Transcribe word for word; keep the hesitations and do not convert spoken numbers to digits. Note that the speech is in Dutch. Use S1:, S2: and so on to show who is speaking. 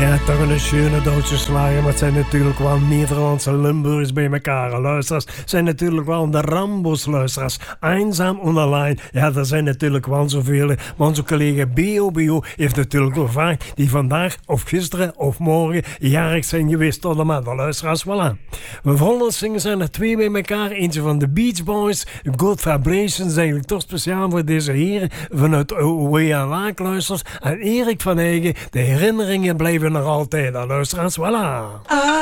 S1: Ja, toch een schöne Duitse slager, maar het zijn natuurlijk wel Nederlandse Limburgers bij elkaar. Luisteraars zijn natuurlijk wel de Rambo's luisteraars. Eenzaam en alleen. Ja, er zijn natuurlijk wel zoveel. Maar onze collega B O B O heeft natuurlijk wel vaak die vandaag of gisteren of morgen jarig zijn geweest tot de maand. De luisteraars, voilà. We volgende zingen zijn er twee bij elkaar. Eentje van de Beach Boys, Good Vibrations, eigenlijk toch speciaal voor deze heren vanuit Wea Laak, luisteraars. En Erik van Eigen, de herinneringen blijven nog altijd. De luisteraars, voilà.